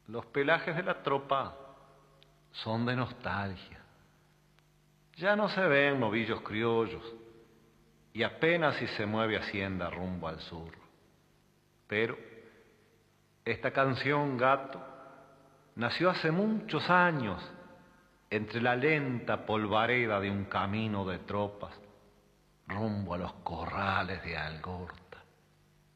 Los pelajes de la tropa son de nostalgia. Ya no se ven novillos criollos y apenas si se mueve Hacienda rumbo al sur. Pero esta canción, gato, nació hace muchos años entre la lenta polvareda de un camino de tropas rumbo a los corrales de Algorta.